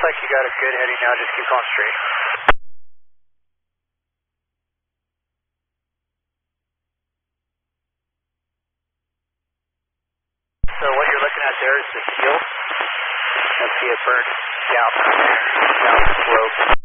like you got a good heading now, just keep going straight. So what you're looking at there is the seal. You'll see it burn down from there, down the slope.